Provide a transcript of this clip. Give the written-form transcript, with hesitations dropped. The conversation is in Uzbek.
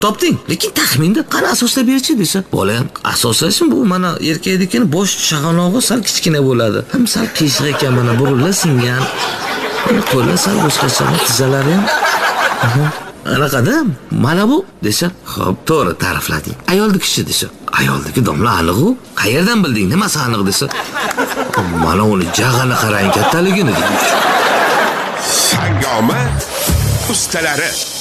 topding, lekin taxminda qani asoslab berchi desa, bola ham asoslashim bu mana erkaknikini bosh chaqanog'i sal kichkina bo'ladi. Ham sal qiyshiq ekan, mana burunlar singan. Qo'llar sal boshqacha, tizzalari ham. Anaqada mana bu desa, xo'p, to'g'ri ta'riflading. Ayolniki desa, ayolniki domla aniq-ku. Qayerdan bilding, nimasi aniq desa, mana uni jag'ini qarang, kattaligini deydi. Hangoma ustalari